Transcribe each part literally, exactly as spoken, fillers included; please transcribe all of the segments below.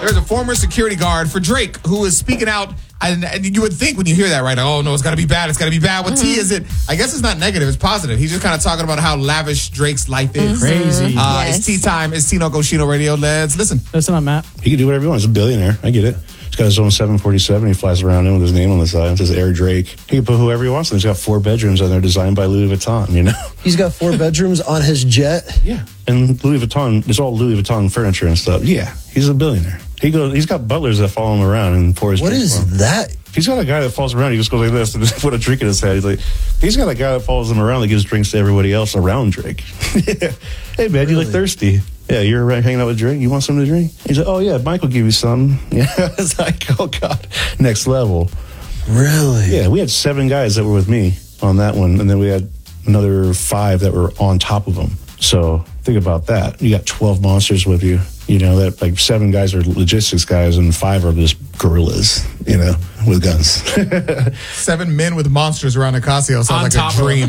There's a former security guard for Drake who is speaking out. And, and you would think when you hear that, right? Oh, no, it's got to be bad. It's got to be bad. What mm-hmm. T is it? I guess it's not negative. It's positive. He's just kind of talking about how lavish Drake's life is. Mm-hmm. Crazy. Uh, yes. It's tea time. It's Tino Cochino Radio. Let's listen. Listen up, Matt. He can do whatever he wants. He's a billionaire. I get it. He's got his own seven forty-seven. He flies around in with his name on the side. It says Air Drake. He can put whoever he wants. He's got four bedrooms and they're designed by Louis Vuitton, you know? He's got four bedrooms on his jet? Yeah. And Louis Vuitton, it's all Louis Vuitton furniture and stuff. Yeah. He's a billionaire. He goes. He's got butlers that follow him around and pour his What drink is for him. that? He's got a guy that follows around. He just goes like this and just put a drink in his head. He's like, he's got a guy that follows him around that gives drinks to everybody else around Drake. Hey, man, really? You look thirsty. Yeah, you're hanging out with Drake. You want something to drink? He's like, oh, yeah, Mike will give you some. Yeah, it's like, oh, God, next level. Really? Yeah, we had seven guys that were with me on that one, and then we had another five that were on top of them. So think about that. You got twelve monsters with you. You know, that like seven guys are logistics guys and five are just gorillas, you know, with guns. Seven men with monsters around Ocasio sounds On like top a dream.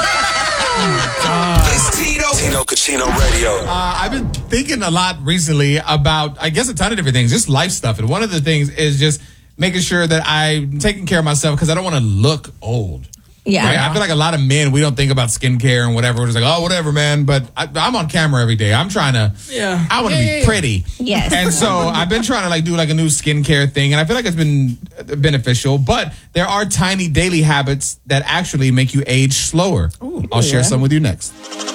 Oh, it's Tino. Tino Cochino Radio. Uh, I've been thinking a lot recently about, I guess, a ton of different things, just life stuff. And one of the things is just making sure that I'm taking care of myself because I don't want to look old. Yeah. Right? I feel like a lot of men, we don't think about skincare and whatever. We're just like, oh, whatever, man. But I, I'm on camera every day. I'm trying to, yeah. I want to yeah, be yeah, pretty. Yes. And so I've been trying to like do like a new skincare thing. And I feel like it's been beneficial. But there are tiny daily habits that actually make you age slower. Ooh, I'll share yeah. some with you next.